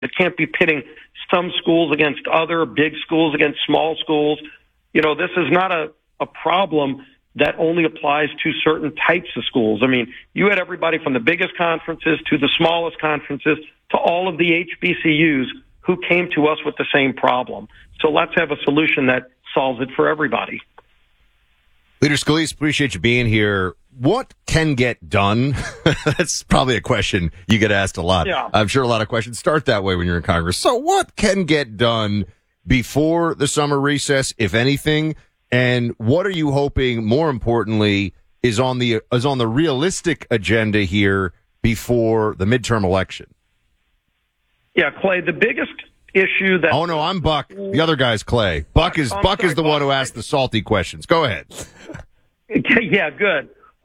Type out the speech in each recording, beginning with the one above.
It can't be pitting some schools against other, big schools against small schools. This is not a problem that only applies to certain types of schools. I mean, you had everybody from the biggest conferences to the smallest conferences to all of the HBCUs who came to us with the same problem. So let's have a solution that solves it for everybody. Leader Scalise, appreciate you being here. What can get done? That's probably a question you get asked a lot. Yeah. I'm sure a lot of questions start that way when you're in Congress. So what can get done before the summer recess, if anything? And what are you hoping, more importantly, is on the realistic agenda here before the midterm election? Yeah, Clay, the biggest issue that... Oh, no, I'm Buck. The other guy's Clay. Buck is the one who asked the salty questions. Go ahead. Yeah, good.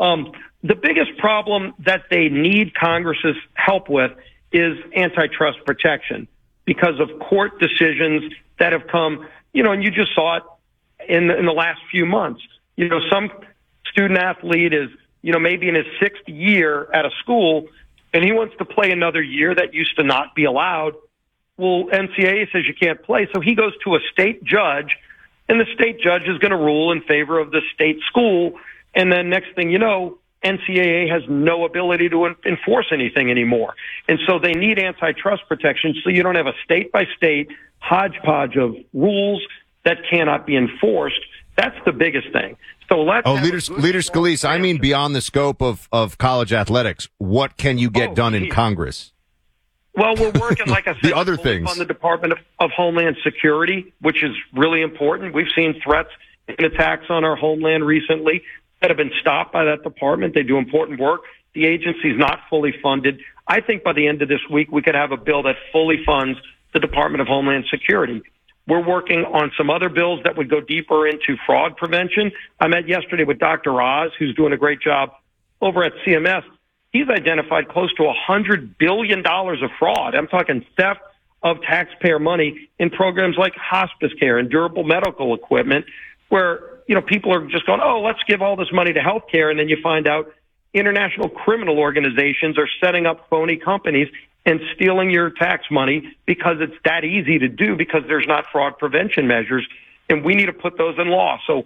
The biggest problem that they need Congress's help with is antitrust protection because of court decisions that have come, and you just saw it in the last few months. Some student athlete is, maybe in his sixth year at a school, and he wants to play another year that used to not be allowed. Well, NCAA says you can't play, so he goes to a state judge, and the state judge is going to rule in favor of the state school, and then next thing you know, NCAA has no ability to enforce anything anymore. And so they need antitrust protection so you don't have a state-by-state hodgepodge of rules that cannot be enforced. That's the biggest thing. So Leader Scalise, I mean beyond the scope of college athletics, what can you get done in Congress? Well, we're working, like I said, the other things on the Department of Homeland Security, which is really important. We've seen threats and attacks on our homeland recently that have been stopped by that department. They do important work. The agency is not fully funded. I think by the end of this week, we could have a bill that fully funds the Department of Homeland Security. We're working on some other bills that would go deeper into fraud prevention. I met yesterday with Dr. Oz, who's doing a great job over at CMS. He's identified close to $100 billion of fraud. I'm talking theft of taxpayer money in programs like hospice care and durable medical equipment, where people are just going, oh, let's give all this money to healthcare, and then you find out international criminal organizations are setting up phony companies and stealing your tax money because it's that easy to do because there's not fraud prevention measures, and we need to put those in law. So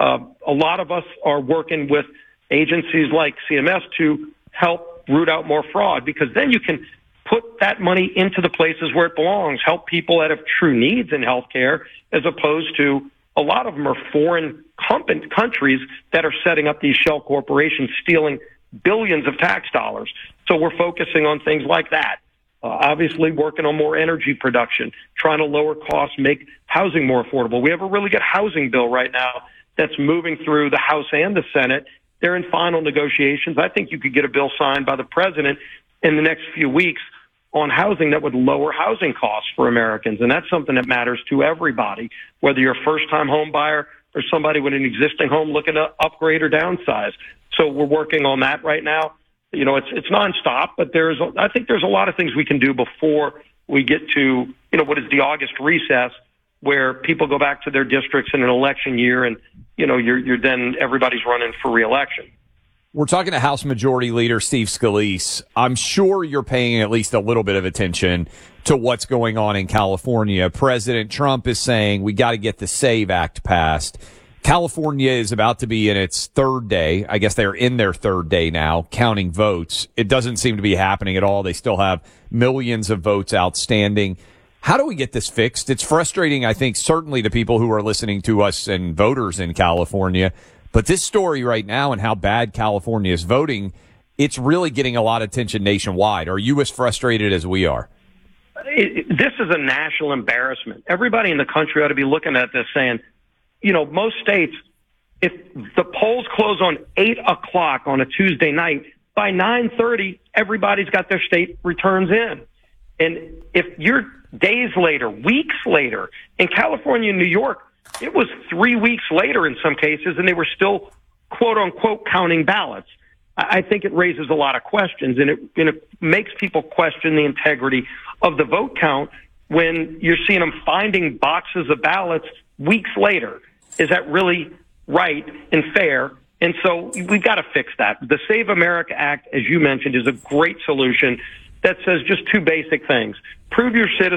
a lot of us are working with agencies like CMS to help root out more fraud, because then you can put that money into the places where it belongs, help people that have true needs in healthcare, as opposed to a lot of them are foreign countries that are setting up these shell corporations, stealing billions of tax dollars. So we're focusing on things like that. Obviously working on more energy production, trying to lower costs, make housing more affordable. We have a really good housing bill right now that's moving through the House and the Senate. They're in final negotiations. I think you could get a bill signed by the president in the next few weeks on housing that would lower housing costs for Americans. And that's something that matters to everybody, whether you're a first-time home buyer or somebody with an existing home looking to upgrade or downsize. So we're working on that right now. It's nonstop, but I think there's a lot of things we can do before we get to, what is the August recess, where people go back to their districts in an election year, and you're then everybody's running for re-election. We're talking to House Majority Leader Steve Scalise. I'm sure you're paying at least a little bit of attention to what's going on in California. President Trump is saying we got to get the SAVE Act passed. California is about to be in its third day. I guess they're in their third day now, counting votes. It doesn't seem to be happening at all. They still have millions of votes outstanding. How do we get this fixed? It's frustrating, I think, certainly to people who are listening to us and voters in California. But this story right now and how bad California is voting, it's really getting a lot of attention nationwide. Are you as frustrated as we are? This is a national embarrassment. Everybody in the country ought to be looking at this saying, most states, if the polls close on 8 o'clock on a Tuesday night, by 9:30, everybody's got their state returns in. And if you're days later, weeks later, in California and New York, it was 3 weeks later in some cases, and they were still, quote unquote, counting ballots. I think it raises a lot of questions, and it makes people question the integrity of the vote count when you're seeing them finding boxes of ballots weeks later. Is that really right and fair? And so we've got to fix that. The Save America Act, as you mentioned, is a great solution that says just two basic things. Prove your citizenship